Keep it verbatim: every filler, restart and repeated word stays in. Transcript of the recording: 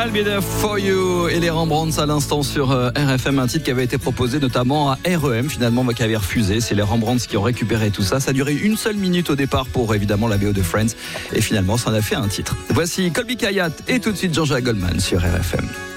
I'll Be There For You et les Rembrandts à l'instant sur euh, R F M, un titre qui avait été proposé notamment à R E M, finalement qui avait refusé. C'est les Rembrandts qui ont récupéré tout ça. Ça a duré une seule minute au départ pour évidemment la V O de Friends et finalement ça en a fait un titre. Voici Colby Kayat et tout de suite Jean-Jacques Goldman sur R F M.